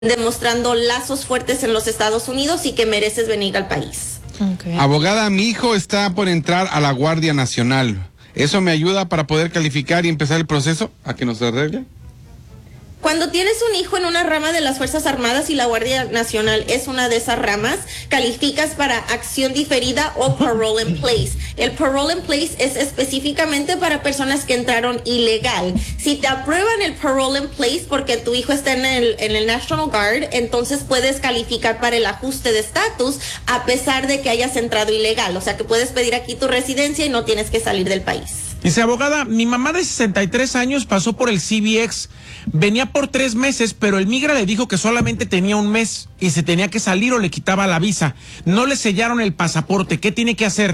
demostrando lazos fuertes en los Estados Unidos y que mereces venir al país. Okay. Abogada, mi hijo está por entrar a la Guardia Nacional. ¿Eso me ayuda para poder calificar y empezar el proceso a que nos arregle? Cuando tienes un hijo en una rama de las Fuerzas Armadas y la Guardia Nacional es una de esas ramas, calificas para acción diferida o parole in place. El parole in place es específicamente para personas que entraron ilegal. Si te aprueban el parole in place porque tu hijo está en el National Guard, entonces puedes calificar para el ajuste de estatus a pesar de que hayas entrado ilegal. O sea que puedes pedir aquí tu residencia y no tienes que salir del país. Dice, abogada, mi mamá de 63 años pasó por el CBX, venía por 3 meses, pero el migra le dijo que solamente tenía 1 mes y se tenía que salir o le quitaba la visa. No le sellaron el pasaporte, ¿qué tiene que hacer?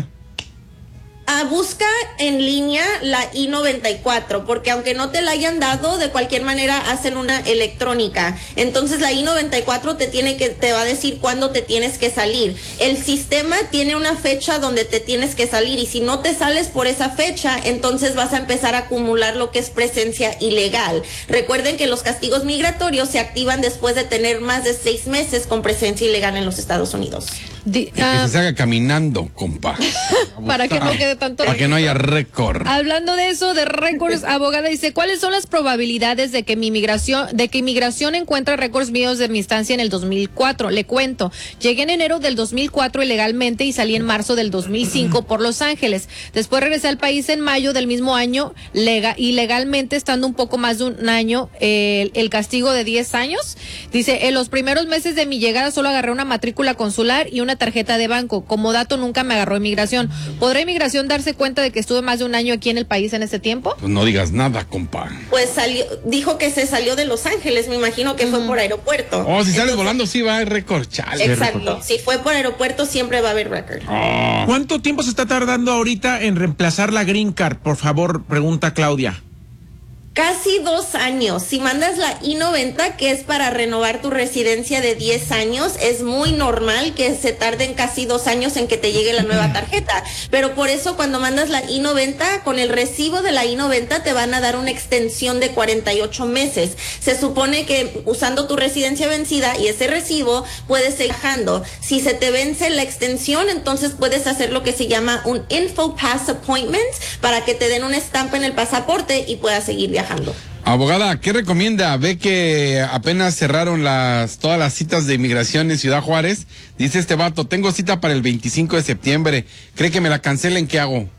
Busca en línea la I-94, porque aunque no te la hayan dado, de cualquier manera hacen una electrónica. Entonces la I-94 te va a decir cuándo te tienes que salir. El sistema tiene una fecha donde te tienes que salir y si no te sales por esa fecha, entonces vas a empezar a acumular lo que es presencia ilegal. Recuerden que los castigos migratorios se activan después de tener más de 6 meses con presencia ilegal en los Estados Unidos. Que se haga caminando, compa. Para que no quede tanto. Para que no haya récord. Hablando de eso, de récords, abogada dice, ¿cuáles son las probabilidades de que inmigración encuentre récords míos de mi estancia en el 2004? Le cuento, llegué en enero del 2004 ilegalmente y salí en marzo del 2005 por Los Ángeles. Después regresé al país en mayo del mismo año, ilegalmente estando un poco más de un año, el castigo de 10 años. Dice, en los primeros meses de mi llegada solo agarré una matrícula consular y una tarjeta de banco. Como dato, nunca me agarró inmigración. ¿Podrá inmigración darse cuenta de que estuve más de un año aquí en el país en ese tiempo? Pues no digas nada, compa. Pues dijo que se salió de Los Ángeles, me imagino que fue por aeropuerto. Oh, si sales volando sí va a haber récord, chale. Exacto, si fue por aeropuerto siempre va a haber récord. Oh. ¿Cuánto tiempo se está tardando ahorita en reemplazar la Green Card? Por favor, pregunta Claudia. Casi 2 años. Si mandas la I-90, que es para renovar tu residencia de 10 años, es muy normal que se tarden casi 2 años en que te llegue la nueva tarjeta. Pero por eso cuando mandas la I-90, con el recibo de la I-90 te van a dar una extensión de 48 meses. Se supone que usando tu residencia vencida y ese recibo puedes seguir viajando. Si se te vence la extensión, entonces puedes hacer lo que se llama un Info Pass Appointment para que te den una estampa en el pasaporte y puedas seguir viajando. Abogada, ¿qué recomienda? Ve que apenas cerraron todas las citas de inmigración en Ciudad Juárez. Dice este vato, tengo cita para el 25 de septiembre. ¿Cree que me la cancelen? ¿Qué hago?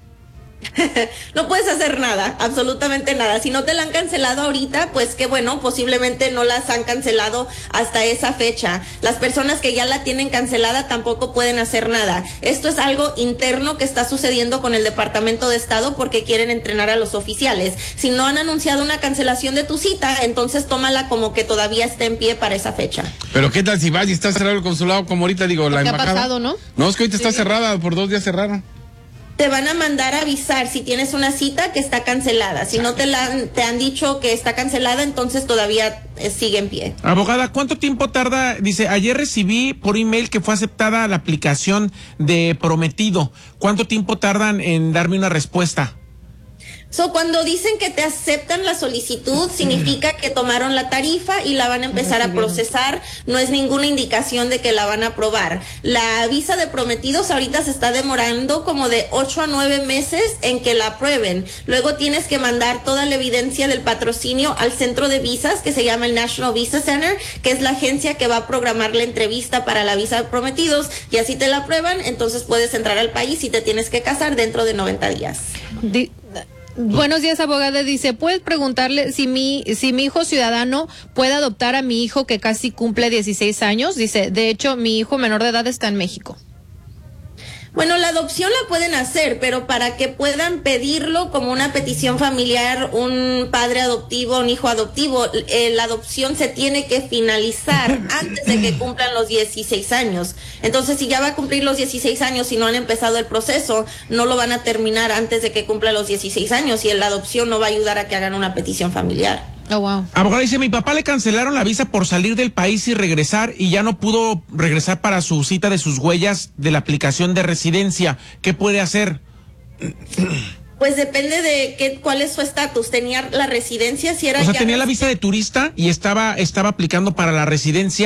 No puedes hacer nada, absolutamente nada. Si no te la han cancelado ahorita, pues qué bueno, posiblemente no las han cancelado hasta esa fecha. Las personas que ya la tienen cancelada tampoco pueden hacer nada. Esto es algo interno que está sucediendo con el Departamento de Estado porque quieren entrenar a los oficiales. Si no han anunciado una cancelación de tu cita, entonces tómala como que todavía está en pie para esa fecha. Pero ¿qué tal si vas y está cerrado el consulado como ahorita, digo, la embajada? ¿Qué ha pasado, no? No, es que ahorita está cerrada, por 2 días cerraron. Te van a mandar a avisar si tienes una cita que está cancelada. Si no te han dicho que está cancelada, entonces todavía sigue en pie. Abogada, ¿cuánto tiempo tarda? Dice, ayer recibí por email que fue aceptada la aplicación de Prometido. ¿Cuánto tiempo tardan en darme una respuesta? Cuando dicen que te aceptan la solicitud, significa que tomaron la tarifa y la van a empezar a procesar. No es ninguna indicación de que la van a aprobar. La visa de prometidos ahorita se está demorando como de 8 a 9 meses en que la aprueben. Luego tienes que mandar toda la evidencia del patrocinio al centro de visas, que se llama el National Visa Center, que es la agencia que va a programar la entrevista para la visa de prometidos. Y así te la aprueban, entonces puedes entrar al país y te tienes que casar dentro de 90 días. Buenos días, abogada. Dice, ¿puedes preguntarle si mi hijo ciudadano puede adoptar a mi hijo que casi cumple 16 años? Dice, de hecho, mi hijo menor de edad está en México. Bueno, la adopción la pueden hacer, pero para que puedan pedirlo como una petición familiar, un padre adoptivo, un hijo adoptivo, la adopción se tiene que finalizar antes de que cumplan los 16 años. Entonces, si ya va a cumplir los 16 años y no han empezado el proceso, no lo van a terminar antes de que cumpla los 16 años y la adopción no va a ayudar a que hagan una petición familiar. Oh, wow. Abogada, dice, mi papá le cancelaron la visa por salir del país y regresar y ya no pudo regresar para su cita de sus huellas de la aplicación de residencia. ¿Qué puede hacer? Pues depende de cuál es su estatus. Tenía la residencia, si era O sea, ya tenía la visa de turista y estaba aplicando para la residencia.